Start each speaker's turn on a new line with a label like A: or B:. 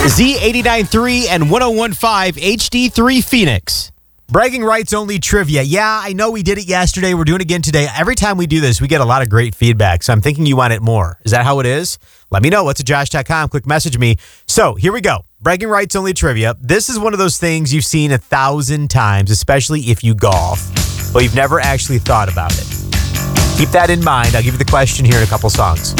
A: Z89.3 and 101.5 HD3 Phoenix. Bragging rights only trivia. Yeah, I know we did it yesterday. We're doing it again today. Every time we do this, we get a lot of great feedback. So I'm thinking you want it more. Is that how it is? Let me know. What's at Josh.com. Quick message me. So here we go. Bragging rights only trivia. This is one of those things you've seen 1,000 times, especially if you golf, but you've never actually thought about it. Keep that in mind. I'll give you the question here in a couple songs.